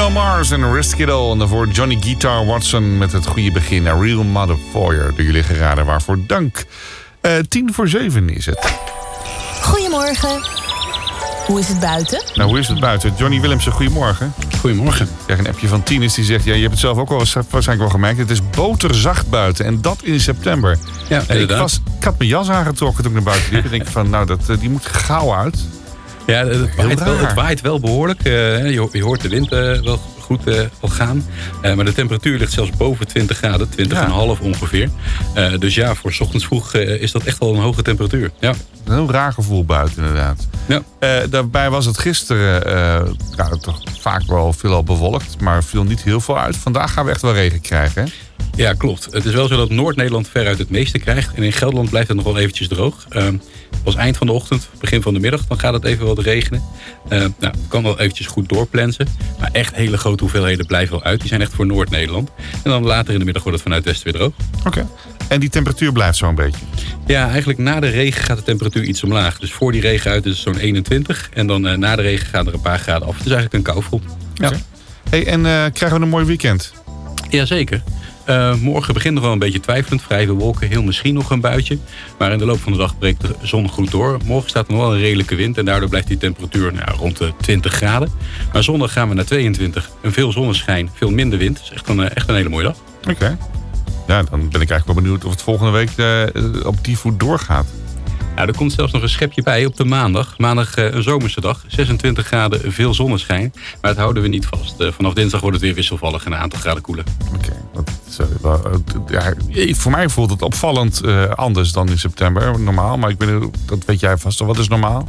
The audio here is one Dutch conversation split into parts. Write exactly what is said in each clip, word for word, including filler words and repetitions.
Bruno Mars en Risk It All. En daarvoor Johnny Guitar Watson met het goede begin. A Real Motherfucker. Door jullie geraden, waarvoor dank. Uh, tien voor zeven is het. Goedemorgen. Hoe is het buiten? Nou, hoe is het buiten? Johnny Willemsen, goedemorgen. Goedemorgen. Ik krijg een appje van Tienes die zegt... ja, je hebt het zelf ook wel waarschijnlijk wel gemerkt. Het is boterzacht buiten. En dat in september. Ja, en ik, was, ik had mijn jas aangetrokken toen ik naar buiten liep. En denk van, nou, dat, die moet gauw uit. Ja, het waait, wel, het waait wel behoorlijk. Uh, je, je hoort de wind uh, wel goed uh, al gaan. Uh, maar de temperatuur ligt zelfs boven twintig graden. twintig komma vijf ja. ongeveer. Uh, dus ja, voor 's ochtends vroeg uh, is dat echt wel een hoge temperatuur. Ja. Een heel raar gevoel buiten inderdaad. Ja. Uh, daarbij was het gisteren uh, nou, toch vaak wel veelal bewolkt. Maar viel niet heel veel uit. Vandaag gaan we echt wel regen krijgen, hè? Ja, klopt. Het is wel zo dat Noord-Nederland veruit het meeste krijgt. En in Gelderland blijft het nog wel eventjes droog. Uh, Pas eind van de ochtend, begin van de middag, dan gaat het even wat regenen. Uh, nou, het kan wel eventjes goed doorplensen. Maar echt hele grote hoeveelheden blijven wel uit. Die zijn echt voor Noord-Nederland. En dan later in de middag wordt het vanuit het westen weer droog. Oké. Okay. En die temperatuur blijft zo een beetje? Ja, eigenlijk na de regen gaat de temperatuur iets omlaag. Dus voor die regen uit is het zo'n eenentwintig. En dan uh, na de regen gaan er een paar graden af. Het is eigenlijk een koufront. Ja. Okay. Hey, en uh, krijgen we een mooi weekend? Jazeker. Uh, morgen begint nog wel een beetje twijfelend. Vrij veel wolken, heel misschien nog een buitje. Maar in de loop van de dag breekt de zon goed door. Morgen staat er nog wel een redelijke wind. En daardoor blijft die temperatuur nou, rond de twintig graden. Maar zondag gaan we naar tweeëntwintig. Een veel zonneschijn, veel minder wind. Het is echt een, echt een hele mooie dag. Oké. Okay. Ja, dan ben ik eigenlijk wel benieuwd of het volgende week uh, op die voet doorgaat. Nou, er komt zelfs nog een schepje bij op de maandag. Maandag uh, een zomerse dag. zesentwintig graden, veel zonneschijn. Maar dat houden we niet vast. Uh, vanaf dinsdag wordt het weer wisselvallig en een aantal graden koeler. Oké. Okay. Ja, voor mij voelt het opvallend uh, anders dan in september. Normaal, maar ik ben, dat weet jij vast. Wat is normaal?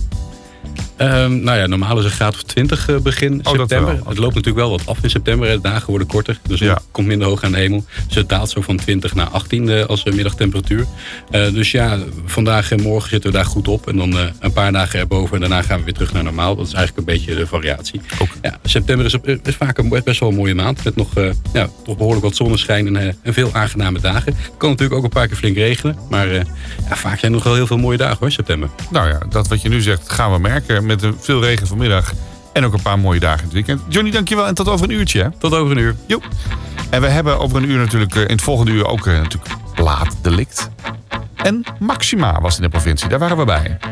Um, nou ja, normaal is een graad of twintig uh, begin oh, september. Het loopt natuurlijk wel wat af in september. De dagen worden korter. Dus het ja. komt minder hoog aan de hemel. Dus het daalt zo van twintig naar achttien uh, als uh, middagtemperatuur. Uh, dus ja, vandaag en morgen zitten we daar goed op. En dan uh, een paar dagen erboven. En daarna gaan we weer terug naar normaal. Dat is eigenlijk een beetje de variatie. Okay. Ja, september is, is vaak een, best wel een mooie maand. Met nog uh, ja, toch behoorlijk wat zonneschijn en, uh, en veel aangename dagen. Het kan natuurlijk ook een paar keer flink regenen. Maar uh, ja, vaak zijn er nog wel heel veel mooie dagen hoor, september. Nou ja, dat wat je nu zegt gaan we merken. Met veel regen vanmiddag en ook een paar mooie dagen in het weekend. Johnny, dankjewel en tot over een uurtje. Hè? Tot over een uur. Jo. En we hebben over een uur natuurlijk, in het volgende uur ook natuurlijk plaatsdelict. En Maxima was in de provincie, daar waren we bij.